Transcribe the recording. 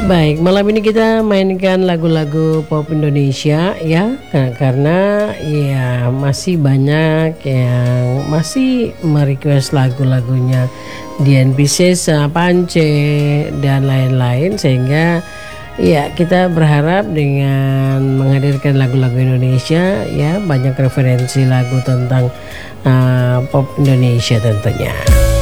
Baik, malam ini kita mainkan lagu-lagu pop Indonesia ya, karena ya masih banyak yang masih merequest lagu-lagunya Dian Piscesa, Pance dan lain-lain, sehingga ya kita berharap dengan menghadirkan lagu-lagu Indonesia ya banyak referensi lagu tentang pop Indonesia tentunya.